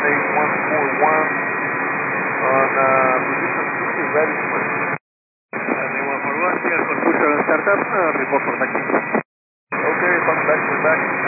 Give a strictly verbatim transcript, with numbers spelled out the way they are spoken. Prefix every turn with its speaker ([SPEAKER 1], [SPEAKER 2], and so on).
[SPEAKER 1] eight one four one on uh, position two, ready to push.
[SPEAKER 2] eight one four one, clear for push on startup, uh, report for taxi.
[SPEAKER 1] Okay, come back, come back.